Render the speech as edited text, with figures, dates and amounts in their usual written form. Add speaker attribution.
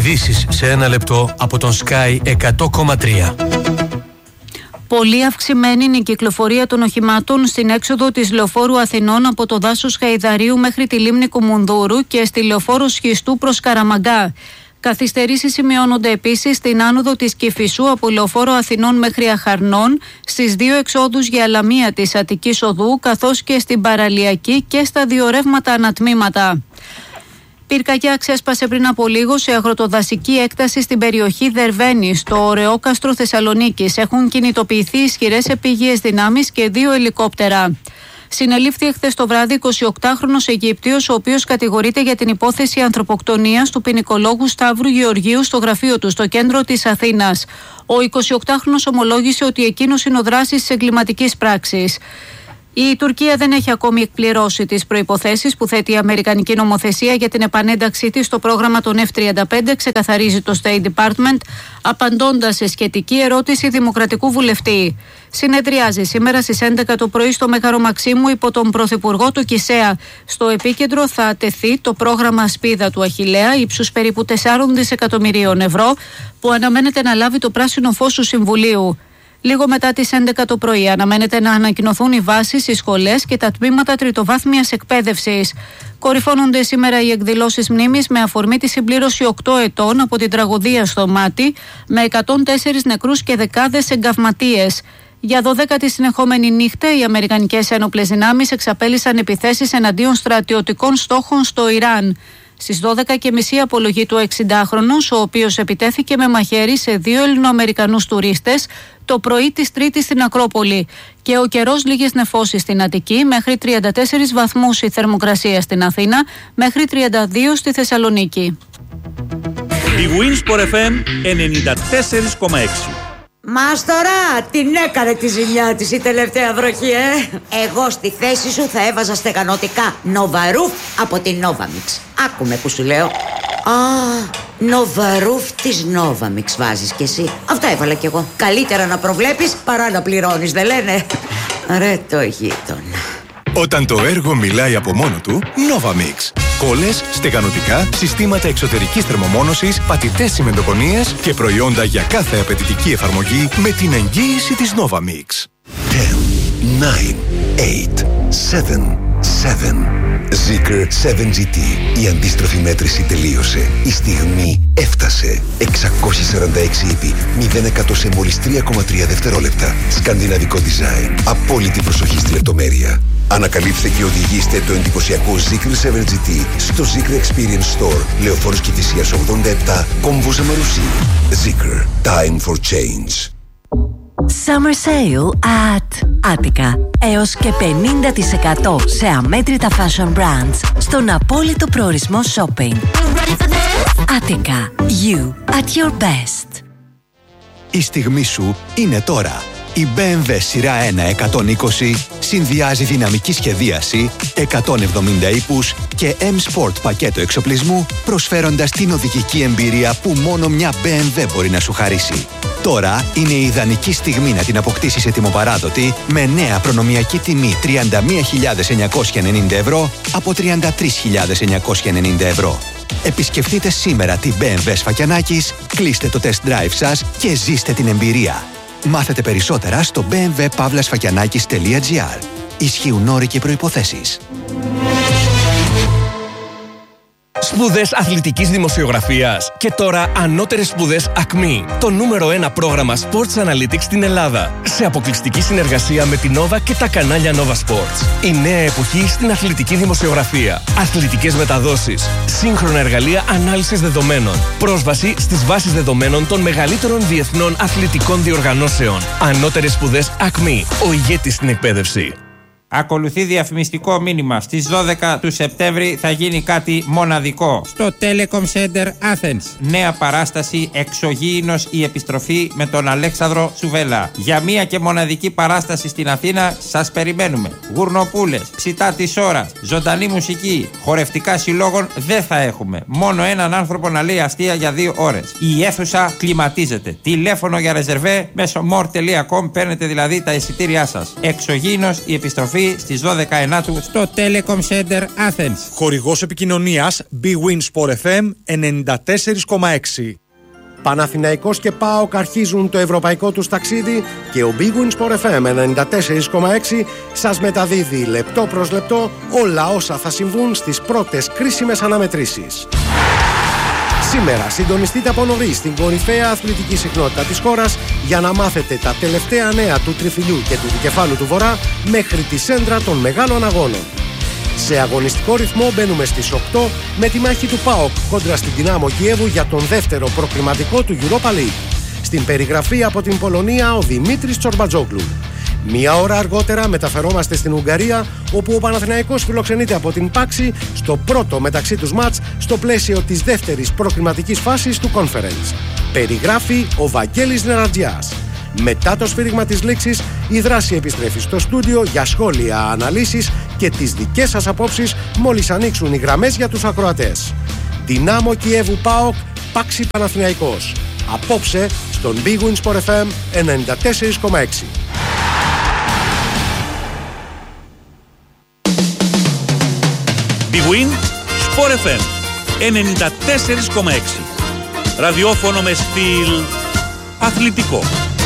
Speaker 1: Ειδήσεις σε ένα λεπτό από τον Sky 100,3.
Speaker 2: Πολύ αυξημένη είναι η κυκλοφορία των οχημάτων στην έξοδο της Λεωφόρου Αθηνών από το δάσος Χαϊδαρίου μέχρι τη λίμνη Κουμουνδούρου και στη Λεωφόρο Σχιστού προς Καραμαγκά. Καθυστερήσεις σημειώνονται επίσης στην άνοδο της Κηφισού από Λεωφόρο Αθηνών μέχρι Αχαρνών, στις δύο εξόδους για Λαμία της Αττικής Οδού, καθώς και στην Παραλιακή και στα δύο ρεύματα ανατμήματα. Πυρκαγιά ξέσπασε πριν από λίγο σε αγροτοδασική έκταση στην περιοχή Δερβαίνη, στο Ωρεόκαστρο Θεσσαλονίκης. Έχουν κινητοποιηθεί ισχυρές επίγειες δυνάμεις και 2 ελικόπτερα. Συνελήφθη εχθές το βράδυ 28χρονος Αιγύπτιος, ο οποίος κατηγορείται για την υπόθεση ανθρωποκτονίας του ποινικολόγου Σταύρου Γεωργίου στο γραφείο του στο κέντρο της Αθήνας. Ο 28χρονος ομολόγησε ότι εκείνος είναι ο δράσης της εγκληματικής πράξης. Η Τουρκία δεν έχει ακόμη εκπληρώσει τις προϋποθέσεις που θέτει η αμερικανική νομοθεσία για την επανένταξή της στο πρόγραμμα των F-35, ξεκαθαρίζει το State Department, απαντώντας σε σχετική ερώτηση δημοκρατικού βουλευτή. Συνεδριάζει σήμερα στις 11 το πρωί στο Μέγαρο Μαξίμου υπό τον Πρωθυπουργό του Κισέα. Στο επίκεντρο θα τεθεί το πρόγραμμα Σπίδα του Αχιλλέα ύψους περίπου 4 δισεκατομμυρίων ευρώ, που αναμένεται να λάβει το πράσινο φως του Συμβουλίου. Λίγο μετά τις 11 το πρωί αναμένεται να ανακοινωθούν οι βάσεις, οι σχολές και τα τμήματα τριτοβάθμιας εκπαίδευσης. Κορυφώνονται σήμερα οι εκδηλώσεις μνήμης με αφορμή τη συμπλήρωση 8 ετών από την τραγωδία στο Μάτι, με 104 νεκρούς και δεκάδες εγκαυματίες. Για 12η συνεχόμενη νύχτα, οι αμερικανικές ένοπλες δυνάμεις εξαπέλυσαν επιθέσεις εναντίον στρατιωτικών στόχων στο Ιράν. Στις 12:30 απολογεί το 60χρονος, ο οποίος επιτέθηκε με μαχαίρι σε 2 Ελληνοαμερικανούς τουρίστες το πρωί της Τρίτης στην Ακρόπολη. Και ο καιρός, λίγες νεφώσεις στην Αττική, μέχρι 34 βαθμούς η θερμοκρασία στην Αθήνα, μέχρι 32 στη Θεσσαλονίκη.
Speaker 3: Η Winsport FM 94,6.
Speaker 4: Μάστορα, την έκανε τη ζημιά της η τελευταία βροχή, Εγώ στη θέση σου θα έβαζα στεγανοτικά Νοβαρούφ από την Novamix. Άκουμε που σου λέω. Νοβαρούφ της Novamix βάζεις κι εσύ. Αυτό έβαλα κι εγώ. Καλύτερα να προβλέπεις παρά να πληρώνεις, δεν λένε? Ρε το γείτονα.
Speaker 5: Όταν το έργο μιλάει από μόνο του, Novamix. Κόλλες, στεγανοτικά, συστήματα εξωτερικής θερμομόνωσης, πατητές τσιμεντοκονίες και προϊόντα για κάθε απαιτητική εφαρμογή με την εγγύηση της Novamix.
Speaker 6: 10, 9, 8, 7, 7. Zikr 7GT. Η αντίστροφη μέτρηση τελείωσε. Η στιγμή έφτασε. 646 ύπη, 0% σε μόλις 3,3 δευτερόλεπτα. Σκανδιναβικό design. Απόλυτη προσοχή στη λεπτομέρεια. Ανακαλύψτε και οδηγήστε το εντυπωσιακό Zikr 7GT στο Zikr Experience Store, Λεωφόρος Κηφισίας 87, Κόμβος Αμαρουσί. Zikr. Time for change.
Speaker 7: Summer Sale at Attica. Έως και 50% σε αμέτρητα fashion brands στον απόλυτο προορισμό shopping. Attica. You at your best.
Speaker 8: Η στιγμή σου είναι τώρα. Η BMW σειρά 1 120 συνδυάζει δυναμική σχεδίαση, 170 ύπους και M-Sport πακέτο εξοπλισμού, προσφέροντας την οδηγική εμπειρία που μόνο μια BMW μπορεί να σου χαρίσει. Τώρα είναι η ιδανική στιγμή να την αποκτήσεις ετοιμοπαράδοτη με νέα προνομιακή τιμή 31.990 ευρώ από 33.990 ευρώ. Επισκεφτείτε σήμερα την BMW Σφακιανάκης, κλείστε το test drive σας και ζήστε την εμπειρία. Μάθετε περισσότερα στο bmwpavlasfakianakis.gr. Ισχύουν όροι και προϋποθέσεις.
Speaker 9: Σπουδές αθλητικής δημοσιογραφίας και τώρα ανώτερες σπουδές ΑΚΜΗ. Το νούμερο 1 πρόγραμμα Sports Analytics στην Ελλάδα. Σε αποκλειστική συνεργασία με την Nova και τα κανάλια Nova Sports. Η νέα εποχή στην αθλητική δημοσιογραφία. Αθλητικές μεταδόσεις. Σύγχρονα εργαλεία ανάλυσης δεδομένων. Πρόσβαση στις βάσεις δεδομένων των μεγαλύτερων διεθνών αθλητικών διοργανώσεων. Ανώτερες σπουδές ΑΚΜΗ. Ο ηγέτης στην εκπαίδευση.
Speaker 10: Ακολουθεί διαφημιστικό μήνυμα. Στις 12 του Σεπτέμβρη θα γίνει κάτι μοναδικό στο Telecom Center Athens. Νέα παράσταση Εξωγήινος η επιστροφή με τον Αλέξανδρο Σουβέλα. Για μία και μοναδική παράσταση στην Αθήνα σας περιμένουμε. Γουρνοπούλες, ψητά της ώρας, ζωντανή μουσική, χορευτικά συλλόγων δεν θα έχουμε. Μόνο έναν άνθρωπο να λέει αστεία για 2 ώρες. Η αίθουσα κλιματίζεται. Τηλέφωνο για ρεζερβέ μέσω more.com, παίρνετε δηλαδή τα εισιτήριά σας. Εξωγήινος η επιστροφή επιστροφή στις 12 Ενάτου στο Telecom Center Athens.
Speaker 11: Χορηγός επικοινωνίας Bwin Sport FM 94,6.
Speaker 12: Παναθηναϊκός και ΠΑΟΚ αρχίζουν το ευρωπαϊκό τους ταξίδι και ο Bwin Sport FM 94,6 σας μεταδίδει λεπτό προς λεπτό όλα όσα θα συμβούν στις πρώτες κρίσιμες αναμετρήσεις. Σήμερα συντονιστείτε από νωρίς στην κορυφαία αθλητική συχνότητα της χώρας για να μάθετε τα τελευταία νέα του Τριφυλιού και του Δικεφάλου του Βορρά μέχρι τη σέντρα των μεγάλων αγώνων. Σε αγωνιστικό ρυθμό μπαίνουμε στις 8 με τη μάχη του ΠΑΟΚ κόντρα στην Δυνάμο Κιέβου για τον δεύτερο προκριματικό του Europa League. Στην περιγραφή από την Πολωνία ο Δημήτρης Τσορμπατζόγλου. Μία ώρα αργότερα μεταφερόμαστε στην Ουγγαρία, όπου ο Παναθηναϊκός φιλοξενείται από την Πάξη στο πρώτο μεταξύ τους μάτς στο πλαίσιο της δεύτερης προκριματικής φάσης του Conference. Περιγράφει ο Βαγγέλης Νερατζιάς. Μετά το σφύριγμα της λήξης, η δράση επιστρέφει στο στούντιο για σχόλια, αναλύσεις και τις δικές σας απόψεις μόλις ανοίξουν οι γραμμές για τους ακροατές. Δυνάμο Κιέβου ΠΑΟΚ, Πάξη Παναθηναϊκός. Απόψε στον Bwin Sport FM 94,6.
Speaker 3: Bwin Sport FM 94,6. Ραδιόφωνο με στυλ αθλητικό.